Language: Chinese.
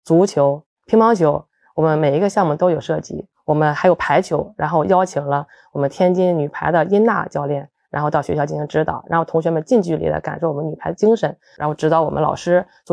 足球、乒乓球，我们每一个项目都有涉及。我们还有排球，然后邀请了我们天津女排的殷娜教练，然后到学校进行指导，然后同学们近距离的感受我们女排的精神，然后指导我们老师做